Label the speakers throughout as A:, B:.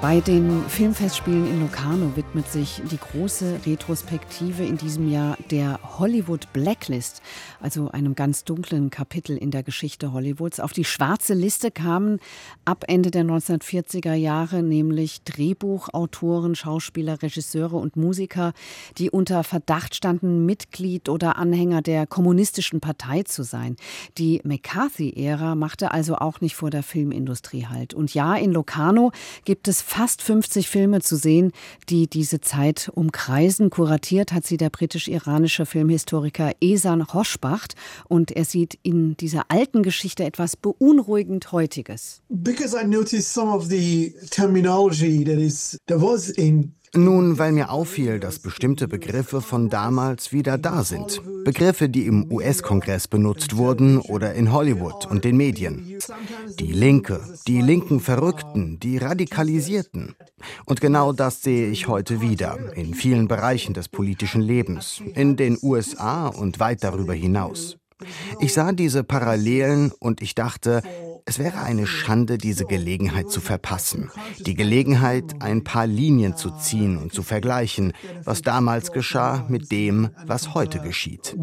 A: Bei den Filmfestspielen in Locarno widmet sich die große Retrospektive in diesem Jahr der Hollywood Blacklist, also einem ganz dunklen Kapitel in der Geschichte Hollywoods. Auf die schwarze Liste kamen ab Ende der 1940er Jahre nämlich Drehbuchautoren, Schauspieler, Regisseure und Musiker, die unter Verdacht standen, Mitglied oder Anhänger der Kommunistischen Partei zu sein. Die McCarthy-Ära machte also auch nicht vor der Filmindustrie Halt. Und ja, in Locarno gibt es fast 50 Filme zu sehen, die diese Zeit umkreisen. Kuratiert hat sie der britisch-iranische Filmhistoriker Ehsan Roschbacht. Und er sieht in dieser alten Geschichte etwas beunruhigend Heutiges.
B: Because I noticed some of the terminology that was in
C: Nun, weil mir auffiel, dass bestimmte Begriffe von damals wieder da sind. Begriffe, die im US-Kongress benutzt wurden oder in Hollywood und den Medien. Die Linke, die linken Verrückten, die Radikalisierten. Und genau das sehe ich heute wieder, in vielen Bereichen des politischen Lebens, in den USA und weit darüber hinaus. Ich sah diese Parallelen und ich dachte, es wäre eine Schande, diese Gelegenheit zu verpassen. Die Gelegenheit, ein paar Linien zu ziehen und zu vergleichen, was damals geschah mit dem, was heute geschieht.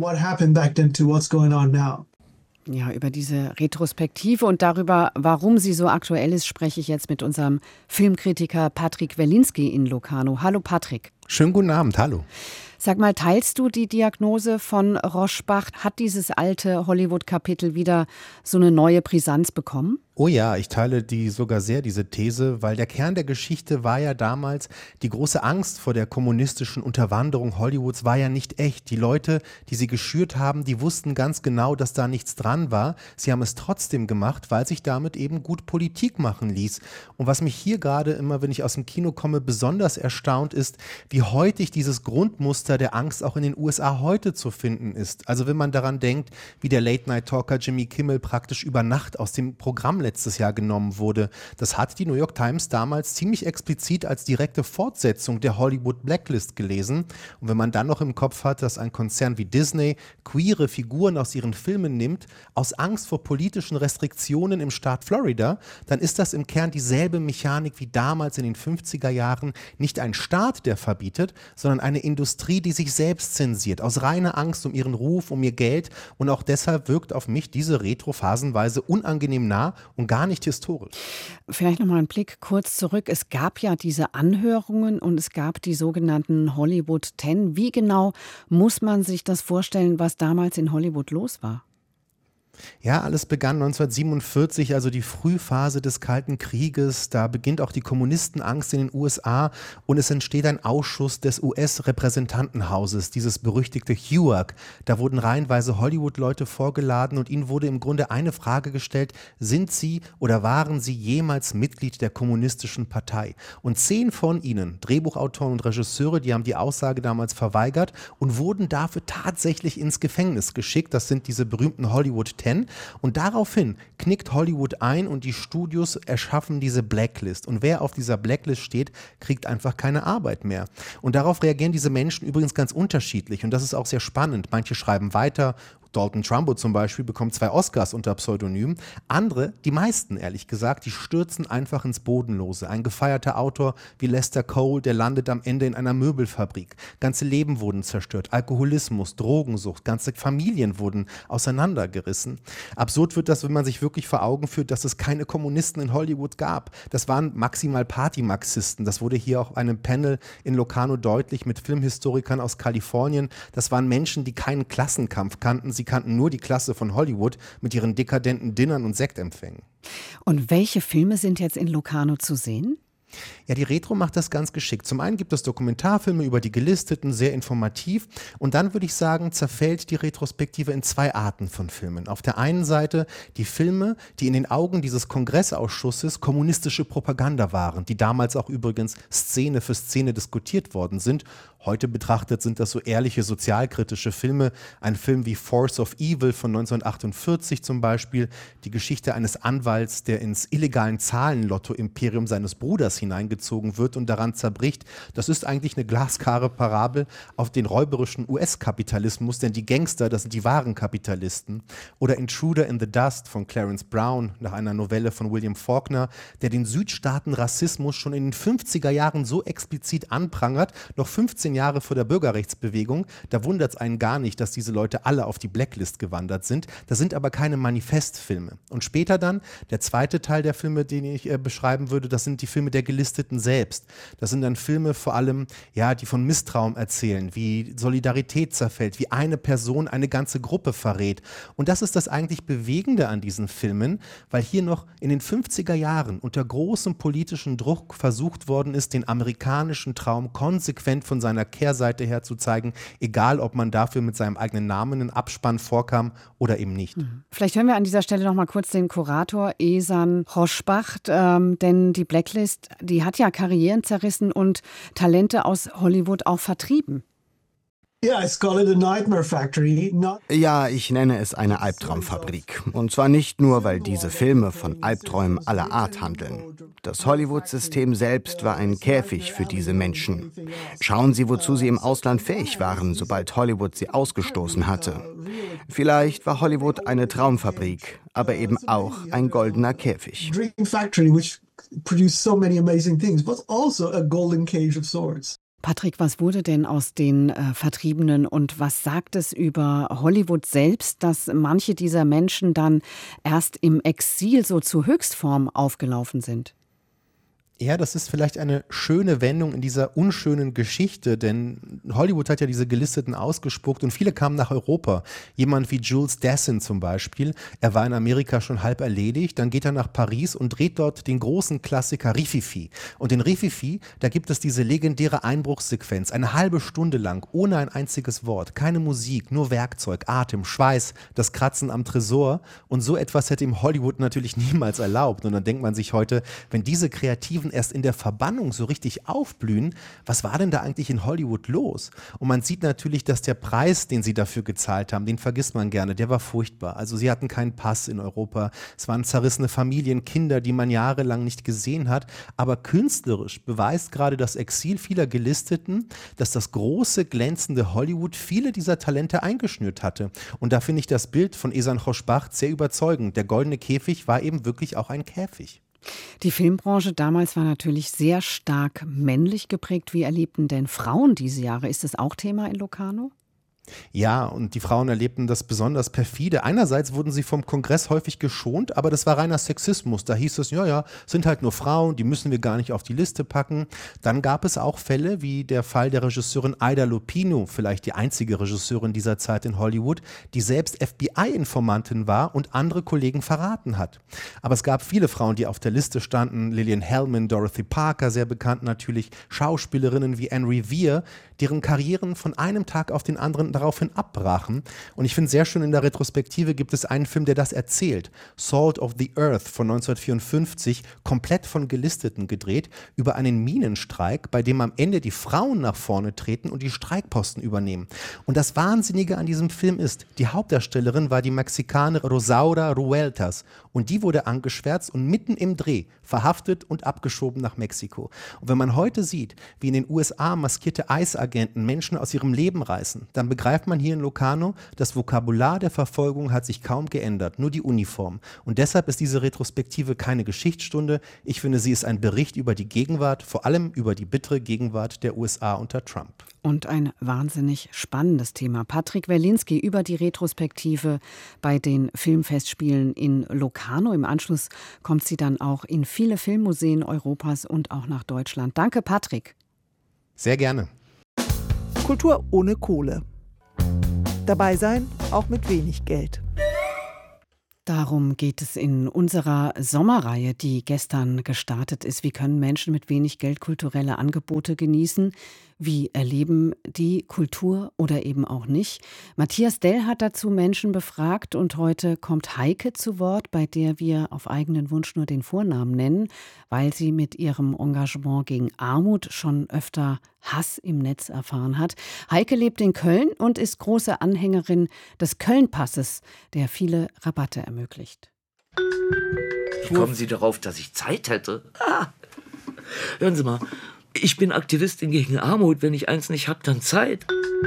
A: Ja, über diese Retrospektive und darüber, warum sie so aktuell ist, spreche ich jetzt mit unserem Filmkritiker Patrick Welinski in Locarno. Hallo Patrick.
D: Schönen guten Abend, hallo.
A: Sag mal, teilst du die Diagnose von Roschbacht? Hat dieses alte Hollywood-Kapitel wieder so eine neue Brisanz bekommen?
D: Oh ja, ich teile sogar sehr diese These, weil der Kern der Geschichte war ja damals, die große Angst vor der kommunistischen Unterwanderung Hollywoods war ja nicht echt. Die Leute, die sie geschürt haben, die wussten ganz genau, dass da nichts dran war. Sie haben es trotzdem gemacht, weil sich damit eben gut Politik machen ließ. Und was mich hier gerade immer, wenn ich aus dem Kino komme, besonders erstaunt ist, wie heutig dieses Grundmuster der Angst auch in den USA heute zu finden ist. Also wenn man daran denkt, wie der Late-Night-Talker Jimmy Kimmel praktisch über Nacht aus dem Programm letztes Jahr genommen wurde. Das hat die New York Times damals ziemlich explizit als direkte Fortsetzung der Hollywood Blacklist gelesen. Und wenn man dann noch im Kopf hat, dass ein Konzern wie Disney queere Figuren aus ihren Filmen nimmt, aus Angst vor politischen Restriktionen im Staat Florida, dann ist das im Kern dieselbe Mechanik wie damals in den 50er Jahren. Nicht ein Staat, der verbietet, sondern eine Industrie, die sich selbst zensiert, aus reiner Angst um ihren Ruf, um ihr Geld. Und auch deshalb wirkt auf mich diese Retro phasenweise unangenehm nah und gar nicht historisch.
A: Vielleicht nochmal einen Blick kurz zurück. Es gab ja diese Anhörungen und es gab die sogenannten Hollywood 10. Wie genau muss man sich das vorstellen, was damals in Hollywood los war?
D: Ja, alles begann 1947, also die Frühphase des Kalten Krieges. Da beginnt auch die Kommunistenangst in den USA und es entsteht ein Ausschuss des US-Repräsentantenhauses, dieses berüchtigte HUAC. Da wurden reihenweise Hollywood-Leute vorgeladen und ihnen wurde im Grunde eine Frage gestellt: Sind Sie oder waren Sie jemals Mitglied der Kommunistischen Partei? Und 10 von ihnen, Drehbuchautoren und Regisseure, die haben die Aussage damals verweigert und wurden dafür tatsächlich ins Gefängnis geschickt. Das sind diese berühmten Hollywood 10. Und daraufhin knickt Hollywood ein und die Studios erschaffen diese Blacklist. Und wer auf dieser Blacklist steht, kriegt einfach keine Arbeit mehr. Und darauf reagieren diese Menschen übrigens ganz unterschiedlich. Und das ist auch sehr spannend. Manche schreiben weiter. Dalton Trumbo zum Beispiel bekommt 2 Oscars unter Pseudonym. Andere, die meisten ehrlich gesagt, die stürzen einfach ins Bodenlose. Ein gefeierter Autor wie Lester Cole, der landet am Ende in einer Möbelfabrik. Ganze Leben wurden zerstört. Alkoholismus, Drogensucht, ganze Familien wurden auseinandergerissen. Absurd wird das, wenn man sich wirklich vor Augen führt, dass es keine Kommunisten in Hollywood gab. Das waren maximal Partymarxisten. Das wurde hier auch einem Panel in Locarno deutlich mit Filmhistorikern aus Kalifornien. Das waren Menschen, die keinen Klassenkampf kannten. Sie kannten nur die Klasse von Hollywood mit ihren dekadenten Dinnern und Sektempfängen.
A: Und welche Filme sind jetzt in Locarno zu sehen?
D: Ja, die Retro macht das ganz geschickt. Zum einen gibt es Dokumentarfilme über die Gelisteten, sehr informativ. Und dann würde ich sagen, zerfällt die Retrospektive in 2 Arten von Filmen. Auf der einen Seite die Filme, die in den Augen dieses Kongressausschusses kommunistische Propaganda waren, die damals auch übrigens Szene für Szene diskutiert worden sind. Heute betrachtet sind das so ehrliche sozialkritische Filme. Ein Film wie Force of Evil von 1948 zum Beispiel, die Geschichte eines Anwalts, der ins illegalen Zahlenlotto-Imperium seines Bruders hineingezogen wird und daran zerbricht. Das ist eigentlich eine glasklare Parabel auf den räuberischen US-Kapitalismus, denn die Gangster, das sind die wahren Kapitalisten. Oder Intruder in the Dust von Clarence Brown, nach einer Novelle von William Faulkner, der den Südstaaten-Rassismus schon in den 50er Jahren so explizit anprangert, noch 15 Jahre vor der Bürgerrechtsbewegung. Da wundert es einen gar nicht, dass diese Leute alle auf die Blacklist gewandert sind. Das sind aber keine Manifestfilme. Und später dann, der zweite Teil der Filme, den ich beschreiben würde, das sind die Filme der Gelisteten selbst. Das sind dann Filme vor allem, ja, die von Misstrauen erzählen, wie Solidarität zerfällt, wie eine Person eine ganze Gruppe verrät. Und das ist das eigentlich Bewegende an diesen Filmen, weil hier noch in den 50er Jahren unter großem politischen Druck versucht worden ist, den amerikanischen Traum konsequent von seiner Kehrseite her zu zeigen, egal ob man dafür mit seinem eigenen Namen in Abspann vorkam oder eben nicht.
A: Vielleicht hören wir an dieser Stelle noch mal kurz den Kurator Ehsan Hoschbacht, denn die Blacklist, die hat ja Karrieren zerrissen und Talente aus Hollywood auch vertrieben.
B: Yeah, I call it a nightmare factory.
C: Ja, ich nenne es eine Albtraumfabrik. Und zwar nicht nur, weil diese Filme von Albträumen aller Art handeln. Das Hollywood-System selbst war ein Käfig für diese Menschen. Schauen Sie, wozu sie im Ausland fähig waren, sobald Hollywood sie ausgestoßen hatte. Vielleicht war Hollywood eine Traumfabrik, aber eben auch ein goldener Käfig.
B: Dream factory which produced so many amazing things, but also a golden cage of sorts.
A: Patrick, was wurde denn aus den Vertriebenen und was sagt es über Hollywood selbst, dass manche dieser Menschen dann erst im Exil so zur Höchstform aufgelaufen sind?
D: Ja, das ist vielleicht eine schöne Wendung in dieser unschönen Geschichte, denn Hollywood hat ja diese Gelisteten ausgespuckt und viele kamen nach Europa. Jemand wie Jules Dassin zum Beispiel, er war in Amerika schon halb erledigt, dann geht er nach Paris und dreht dort den großen Klassiker Rififi. Und in Rififi, da gibt es diese legendäre Einbruchssequenz, eine halbe Stunde lang, ohne ein einziges Wort, keine Musik, nur Werkzeug, Atem, Schweiß, das Kratzen am Tresor. Und so etwas hätte ihm Hollywood natürlich niemals erlaubt. Und dann denkt man sich heute, wenn diese Kreativen erst in der Verbannung so richtig aufblühen, was war denn da eigentlich in Hollywood los? Und man sieht natürlich, dass der Preis, den sie dafür gezahlt haben, den vergisst man gerne, der war furchtbar. Also sie hatten keinen Pass in Europa, es waren zerrissene Familien, Kinder, die man jahrelang nicht gesehen hat, aber künstlerisch beweist gerade das Exil vieler Gelisteten, dass das große, glänzende Hollywood viele dieser Talente eingeschnürt hatte. Und da finde ich das Bild von Ehsan Hoschbacht sehr überzeugend. Der goldene Käfig war eben wirklich auch ein Käfig.
A: Die Filmbranche damals war natürlich sehr stark männlich geprägt. Wie erlebten denn Frauen diese Jahre? Ist das auch Thema in Locarno?
D: Ja, und die Frauen erlebten das besonders perfide. Einerseits wurden sie vom Kongress häufig geschont, aber das war reiner Sexismus. Da hieß es, ja, sind halt nur Frauen, die müssen wir gar nicht auf die Liste packen. Dann gab es auch Fälle wie der Fall der Regisseurin Ida Lupino, vielleicht die einzige Regisseurin dieser Zeit in Hollywood, die selbst FBI-Informantin war und andere Kollegen verraten hat. Aber es gab viele Frauen, die auf der Liste standen. Lillian Hellman, Dorothy Parker, sehr bekannt natürlich, Schauspielerinnen wie Anne Revere, deren Karrieren von einem Tag auf den anderen daraufhin abbrachen. Und ich finde sehr schön, in der Retrospektive gibt es einen Film, der das erzählt. Salt of the Earth von 1954, komplett von Gelisteten gedreht, über einen Minenstreik, bei dem am Ende die Frauen nach vorne treten und die Streikposten übernehmen. Und das Wahnsinnige an diesem Film ist, die Hauptdarstellerin war die Mexikanerin Rosaura Rueltas und die wurde angeschwärzt und mitten im Dreh verhaftet und abgeschoben nach Mexiko. Und wenn man heute sieht, wie in den USA maskierte ICE-Agenten Menschen aus ihrem Leben reißen, dann begreift man hier in Locarno, das Vokabular der Verfolgung hat sich kaum geändert, nur die Uniform. Und deshalb ist diese Retrospektive keine Geschichtsstunde. Ich finde, sie ist ein Bericht über die Gegenwart, vor allem über die bittere Gegenwart der USA unter Trump.
A: Und ein wahnsinnig spannendes Thema. Patrick Werlinski über die Retrospektive bei den Filmfestspielen in Locarno. Im Anschluss kommt sie dann auch in viele Filmmuseen Europas und auch nach Deutschland. Danke, Patrick.
D: Sehr gerne.
E: Kultur ohne Kohle. Dabei sein, auch mit wenig Geld.
A: Darum geht es in unserer Sommerreihe, die gestern gestartet ist. Wie können Menschen mit wenig Geld kulturelle Angebote genießen? Wie erleben die Kultur oder eben auch nicht? Matthias Dell hat dazu Menschen befragt und heute kommt Heike zu Wort, bei der wir auf eigenen Wunsch nur den Vornamen nennen, weil sie mit ihrem Engagement gegen Armut schon öfter Hass im Netz erfahren hat. Heike lebt in Köln und ist große Anhängerin des Köln-Passes, der viele Rabatte ermöglicht.
F: Wie kommen Sie darauf, dass ich Zeit hätte? Hören Sie mal, ich bin Aktivistin gegen Armut. Wenn ich eins nicht habe, dann Zeit.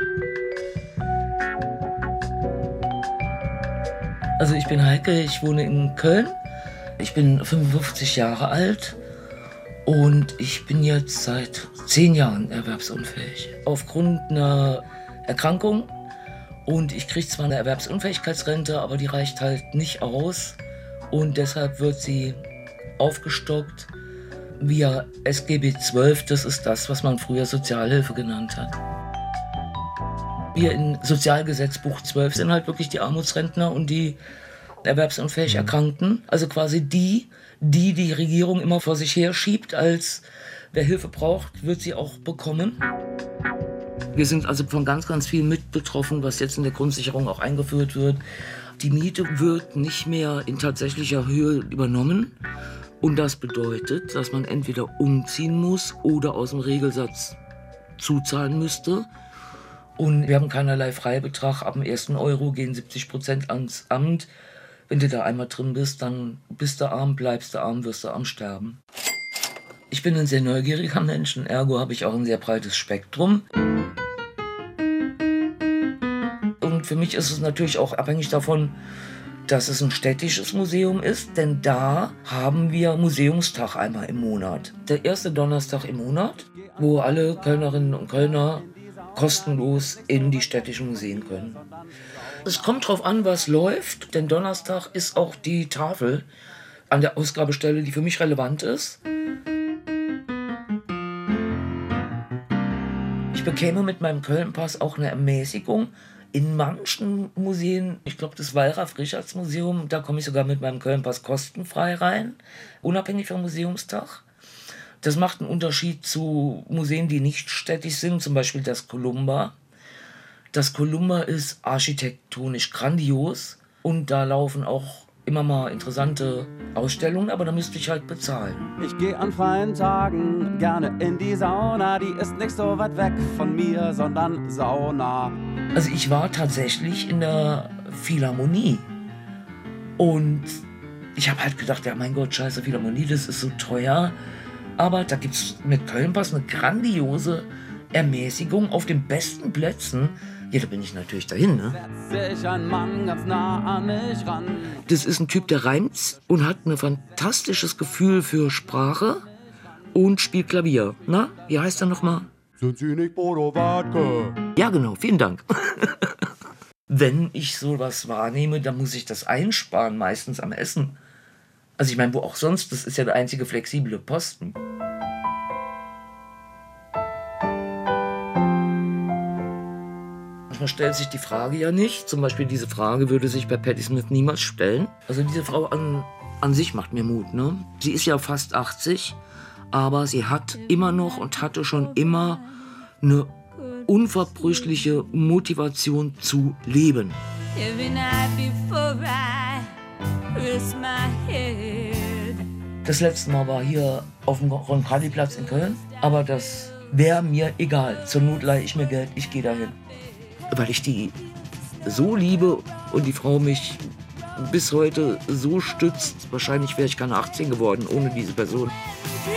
F: Also ich bin Heike, ich wohne in Köln. Ich bin 55 Jahre alt und ich bin jetzt seit 10 Jahren erwerbsunfähig. Aufgrund einer Erkrankung, und ich kriege zwar eine Erwerbsunfähigkeitsrente, aber die reicht halt nicht aus und deshalb wird sie aufgestockt via SGB XII. Das ist das, was man früher Sozialhilfe genannt hat. Wir in Sozialgesetzbuch 12 sind halt wirklich die Armutsrentner und die erwerbsunfähig Erkrankten. Also quasi die Regierung immer vor sich her schiebt, als wer Hilfe braucht, wird sie auch bekommen. Wir sind also von ganz, ganz viel mit betroffen, was jetzt in der Grundsicherung auch eingeführt wird. Die Miete wird nicht mehr in tatsächlicher Höhe übernommen. Und das bedeutet, dass man entweder umziehen muss oder aus dem Regelsatz zuzahlen müsste. Und wir haben keinerlei Freibetrag. Ab dem 1. Euro gehen 70% ans Amt. Wenn du da einmal drin bist, dann bist du arm, bleibst du arm, wirst du arm sterben. Ich bin ein sehr neugieriger Mensch, ergo habe ich auch ein sehr breites Spektrum. Und für mich ist es natürlich auch abhängig davon, dass es ein städtisches Museum ist, denn da haben wir Museumstag einmal im Monat. Der erste Donnerstag im Monat, wo alle Kölnerinnen und Kölner kostenlos in die städtischen Museen können. Es kommt drauf an, was läuft, denn Donnerstag ist auch die Tafel an der Ausgabestelle, die für mich relevant ist. Ich bekäme mit meinem Köln-Pass auch eine Ermäßigung. In manchen Museen, ich glaube das Wallraf-Richards-Museum, da komme ich sogar mit meinem Köln-Pass kostenfrei rein, unabhängig vom Museumstag. Das macht einen Unterschied zu Museen, die nicht städtisch sind, zum Beispiel das Columba. Das Columba ist architektonisch grandios und da laufen auch immer mal interessante Ausstellungen, aber da müsste ich halt bezahlen.
G: Ich gehe an freien Tagen gerne in die Sauna, die ist nicht so weit weg von mir, sondern saunah.
F: Also ich war tatsächlich in der Philharmonie und ich habe halt gedacht, ja mein Gott, scheiße, Philharmonie, das ist so teuer. Aber da gibt es mit Köln-Pass eine grandiose Ermäßigung auf den besten Plätzen. Ja, da bin ich natürlich dahin, ne? Das ist ein Typ, der reimt und hat ein fantastisches Gefühl für Sprache und spielt Klavier. Na, wie heißt er nochmal?
G: Sind Sie nicht Bodo Wartke?
F: Ja, genau, vielen Dank. Wenn ich sowas wahrnehme, dann muss ich das einsparen, meistens am Essen. Also ich meine, wo auch sonst, das ist ja der einzige flexible Posten. Manchmal stellt sich die Frage ja nicht. Zum Beispiel diese Frage würde sich bei Patti Smith niemals stellen. Also diese Frau an sich macht mir Mut, ne? Sie ist ja fast 80, aber sie hat immer noch und hatte schon immer eine unverbrüchliche Motivation zu leben. Das letzte Mal war hier auf dem Roncalli-Platz in Köln, aber das wäre mir egal. Zur Not leihe ich mir Geld, ich gehe dahin. Weil ich die so liebe und die Frau mich bis heute so stützt. Wahrscheinlich wäre ich keine 18 geworden ohne diese Person.